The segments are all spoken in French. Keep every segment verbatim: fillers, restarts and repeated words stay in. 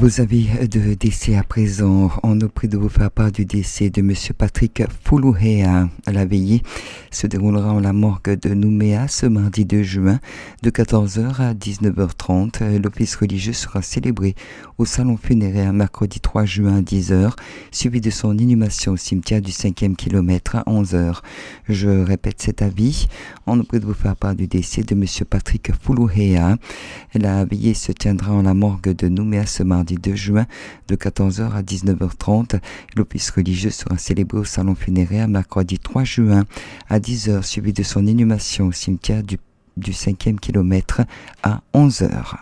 Vos avis de décès à présent, on nous prie de vous faire part du décès de Monsieur Patrick Fuluhea. La veillée se déroulera en la morgue de Nouméa ce mardi deux juin de quatorze heures à dix-neuf heures trente. L'office religieux sera célébré au salon funéraire mercredi trois juin à dix heures, suivi de son inhumation au cimetière du cinquième kilomètre à onze heures. Je répète cet avis, on nous prie de vous faire part du décès de Monsieur Patrick Fuluhea. La veillée se tiendra en la morgue de Nouméa ce mardi deux juin de quatorze heures à dix-neuf heures trente. L'office religieux sera célébré au salon funéraire mercredi trois juin à dix heures, suivi de son inhumation au cimetière du, du cinquième kilomètre à onze heures.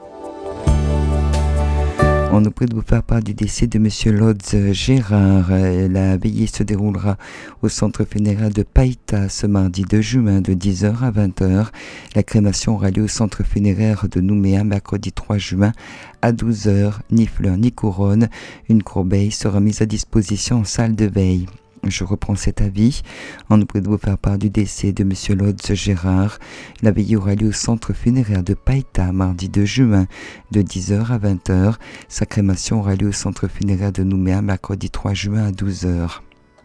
On nous prie de vous faire part du décès de Monsieur Lodz Gérard. La veillée se déroulera au centre funéraire de Païta ce mardi deux juin de dix heures à vingt heures. La crémation aura lieu au centre funéraire de Nouméa mercredi trois juin à douze heures. Ni fleurs ni couronne. Une corbeille sera mise à disposition en salle de veille. Je reprends cet avis. On nous prie de vous faire part du décès de Monsieur Lodz Gérard. La veillée aura lieu au centre funéraire de Païta, mardi deux juin, de dix heures à vingt heures. Sa crémation aura lieu au centre funéraire de Nouméa, mercredi trois juin à douze heures.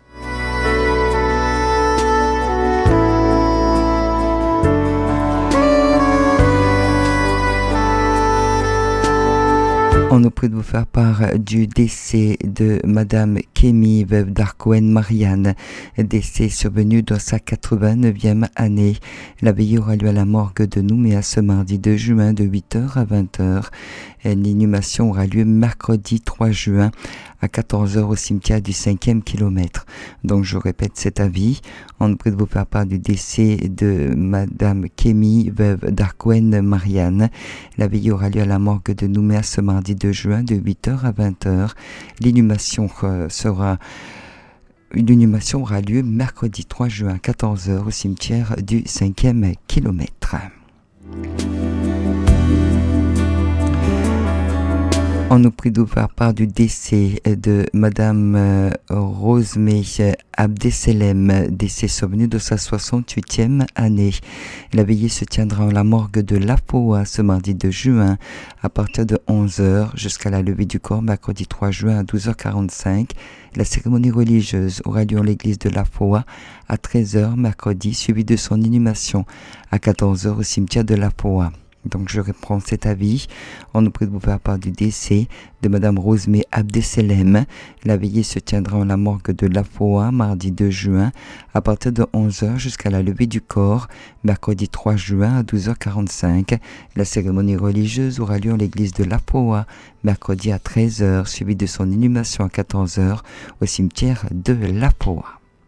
On nous prie de vous faire part du décès de Madame Kémy, veuve d'Arcoën Marianne, décès survenu dans sa quatre-vingt-neuvième année. La veillée aura lieu à la morgue de Nouméa ce mardi deux juin de huit heures à vingt heures. L'inhumation aura lieu mercredi trois juin à quatorze heures au cimetière du cinquième kilomètre. Donc je répète cet avis. On nous prie de vous faire part du décès de Madame Kémy, veuve d'Arcoën Marianne. La veillée aura lieu à la morgue de Nouméa ce mardi deux juin de huit heures à vingt heures. L'inhumation sera L'inhumation aura lieu mercredi trois juin à quatorze heures au cimetière du cinquième kilomètre. On nous prie de vous faire part du décès de Madame euh, Rosemée Abdeselem, décès survenu de sa soixante-huitième année. La veillée se tiendra en la morgue de l'Afoa ce mardi deux juin à partir de onze heures jusqu'à la levée du corps mercredi trois juin à douze heures quarante-cinq. La cérémonie religieuse aura lieu en l'église de l'Afoa à treize heures mercredi, suivie de son inhumation à quatorze heures au cimetière de l'Afoa. Donc je reprends cet avis. On nous prie de vous faire part du décès de Madame Rosemée Abdeselem. La veillée se tiendra en la morgue de l'Afoa mardi deux juin à partir de onze heures jusqu'à la levée du corps mercredi trois juin à douze heures quarante-cinq. La cérémonie religieuse aura lieu en l'église de l'Afoa mercredi à treize heures, suivie de son inhumation à quatorze heures au cimetière de l'Afoa.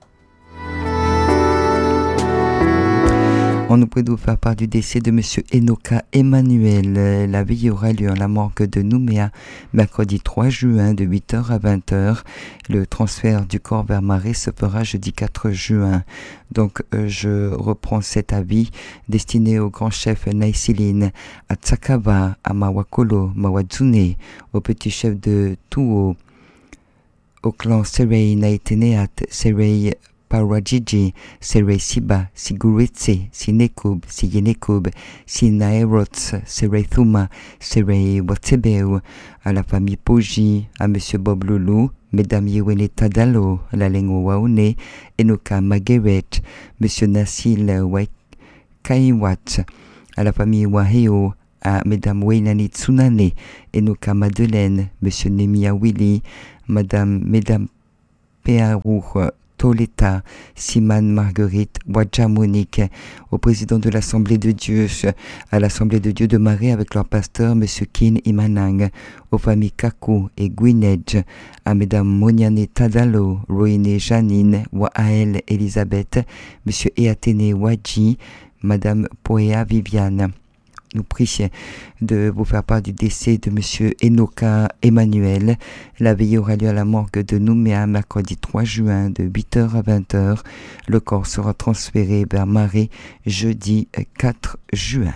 On nous prie de vous faire part du décès de Monsieur Enoka Emmanuel. La veillée aura lieu en la morgue de Nouméa, mercredi trois juin de huit heures à vingt heures. Le transfert du corps vers Marais se fera jeudi quatre juin. Donc euh, je reprends cet avis destiné au grand chef Naïsiline, à Tsakava, à Mawakolo, Mawadzune, au petit chef de Tuo, au clan Serei Naiteneat, Serei Parajiji, Serei Siba, Siguritse, Sinekub, Siyenekub, Sinaerots, Serei Thuma, Serei Watebeu, à la famille Poji, à Monsieur Bob Loulou, Mesdames Yewene Tadalo, la Lengo Waone, Enoka Mageret, Monsieur Nassil Kaiwat, à la famille Waheo, à Mesdames Wainani Tsunane, Enoka Madeleine, Monsieur Nemia Willy, Madame, Mesdames Pearou, Toleta, Siman Marguerite, Wadja Monique, au président de l'Assemblée de Dieu, à l'Assemblée de Dieu de Marais avec leur pasteur, M. Kin Imanang, aux familles Kakou et Gwinej, à Mesdames Moniane Tadalo, Roine Janine, Wael Elisabeth, M. Eatene Wadji, Madame Poea Viviane. Nous prie de vous faire part du décès de Monsieur Enoka Emmanuel. La veillée aura lieu à la morgue de Nouméa mercredi trois juin de huit heures à vingt heures. Le corps sera transféré vers Marais jeudi quatre juin.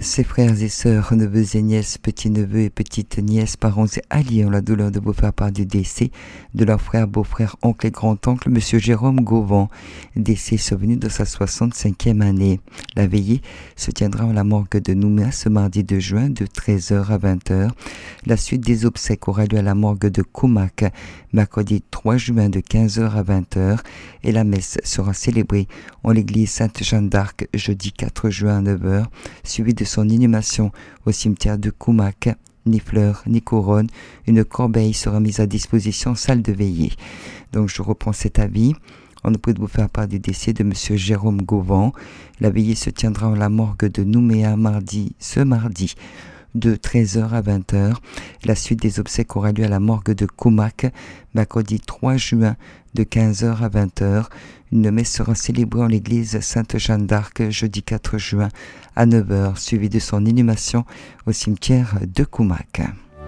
Ses frères et sœurs, neveux et nièces, petits-neveux et petites-nièces, parents et alliés ont la douleur de vous faire part du décès de leur frère, beau-frère, oncle et grand-oncle, Monsieur Jérôme Gauvin, décès survenu de sa soixante-cinquième année. La veillée se tiendra en la morgue de Nouméa ce mardi deux juin de treize heures à vingt heures. La suite des obsèques aura lieu à la morgue de Koumak, mercredi trois juin de quinze heures à vingt heures, et la messe sera célébrée en l'église Sainte-Jeanne d'Arc jeudi quatre juin à neuf heures, suivi de son inhumation au cimetière de Koumak. Ni fleurs, ni couronne, une corbeille sera mise à disposition en salle de veillée. Donc je reprends cet avis. On nous prie de vous faire part du décès de Monsieur Jérôme Gauvin. La veillée se tiendra en la morgue de Nouméa mardi, ce mardi, de treize heures à vingt heures. La suite des obsèques aura lieu à la morgue de Koumak, mercredi trois juin, de quinze heures à vingt heures. Une messe sera célébrée en l'église Sainte-Jeanne d'Arc jeudi quatre juin à neuf heures, suivie de son inhumation au cimetière de Koumak.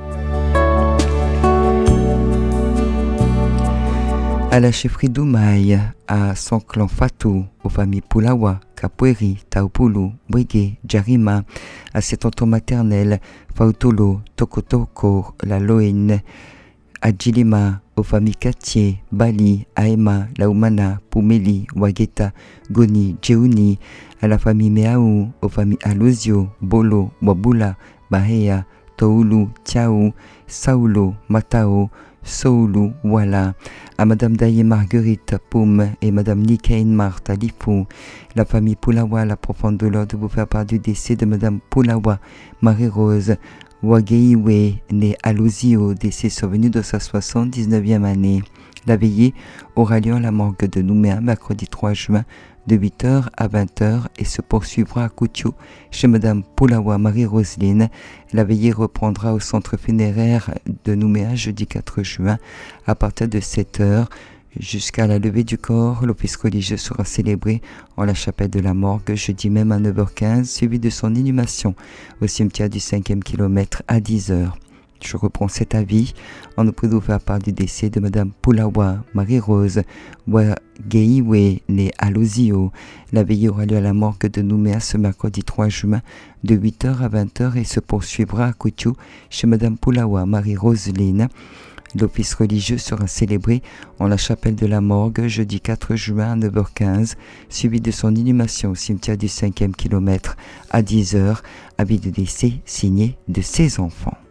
À la chefferie d'Oumaï, à son clan Fatou, aux familles Poulawa, Kapueri, Taupulu, Bwege, Jarima, à ses tontons maternels, Fautolo, Tokotoko, La Loine, à Djilima, aux familles Katié, Bali, Aema, Laumana, Pumeli, Wageta, Goni, Djeouni, à la famille Meaou, aux familles Alozio, Bolo, Wabula, Bahea, Toulu, Tiaou, Saulo, Matao, Soulu, Wala, à Madame Daye Marguerite Poum et Madame Nikain Martha Lifou, la famille Poulawa, la profonde douleur de vous faire part du décès de Madame Poulawa, Marie-Rose, Wageiwe, née à Luzio, décès survenu de sa soixante-dix-neuvième année. La veillée aura lieu à la morgue de Nouméa, mercredi trois juin, de huit heures à vingt heures, et se poursuivra à Koutio, chez Madame Poulawa Marie-Roseline. La veillée reprendra au centre funéraire de Nouméa, jeudi quatre juin, à partir de sept heures. Jusqu'à la levée du corps, l'office religieux sera célébré en la chapelle de la morgue, jeudi même à neuf heures quinze, suivi de son inhumation au cimetière du cinquième kilomètre à dix heures. Je reprends cet avis en nous prie de vous faire part du décès de Madame Poulawa Marie-Rose Wageiwe, née à Luzio. La veillée aura lieu à la morgue de Nouméa ce mercredi trois juin de huit heures à vingt heures et se poursuivra à Koutio chez Madame Poulawa Marie-Roseline. L'office religieux sera célébré en la chapelle de la morgue jeudi quatre juin à neuf heures quinze, suivi de son inhumation au cimetière du cinquième kilomètre à dix heures, avis de décès signé de ses enfants.